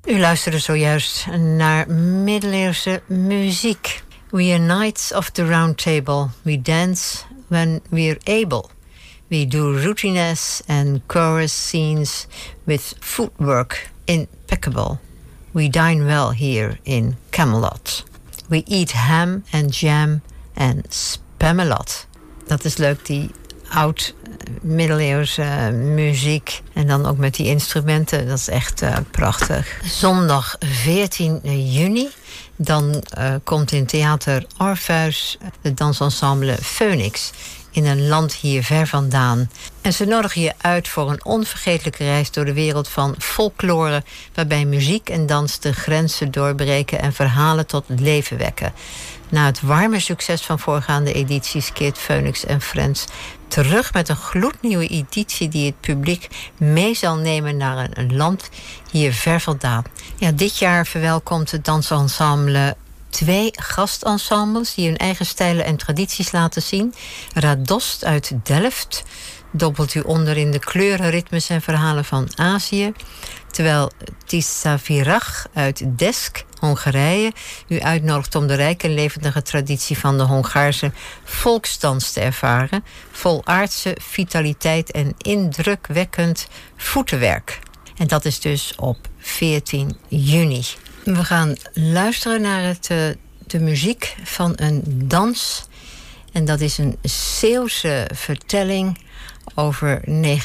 U luisterde zojuist naar middeleeuwse muziek. We are knights of the round table. We dance when we're able. We do routines and chorus scenes with footwork impeccable. We dine well here in Camelot. We eat ham and jam and Spamalot. Dat is leuk, die oud-middeleeuwse muziek. En dan ook met die instrumenten. Dat is echt prachtig. Zondag 14 juni. Dan komt in Theater Orpheus het dansensemble Phoenix. In een land hier ver vandaan. En ze nodigen je uit voor een onvergetelijke reis door de wereld van folklore, waarbij muziek en dans de grenzen doorbreken en verhalen tot leven wekken. Na het warme succes van voorgaande edities keert Phoenix en Friends terug met een gloednieuwe editie die het publiek mee zal nemen naar een land hier ver vandaan. Ja, dit jaar verwelkomt het dansensemble 2 gastensembles die hun eigen stijlen en tradities laten zien. Radost uit Delft dobbelt u onder in de kleuren, ritmes en verhalen van Azië. Terwijl Tiszavirach uit Desk, Hongarije, u uitnodigt om de rijke en levendige traditie van de Hongaarse volksdans te ervaren. Vol aardse vitaliteit en indrukwekkend voetenwerk. En dat is dus op 14 juni. We gaan luisteren naar de muziek van een dans. En dat is een Zeeuwse vertelling over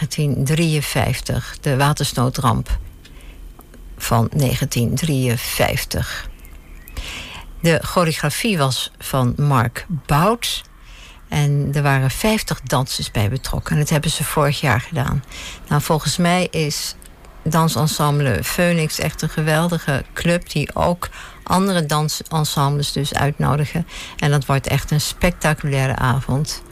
1953. De watersnoodramp van 1953. De choreografie was van Mark Bout. En er waren 50 dansers bij betrokken. En dat hebben ze vorig jaar gedaan. Nou, volgens mij is dansensemble Phoenix echt een geweldige club die ook andere dansensembles dus uitnodigen. En dat wordt echt een spectaculaire avond.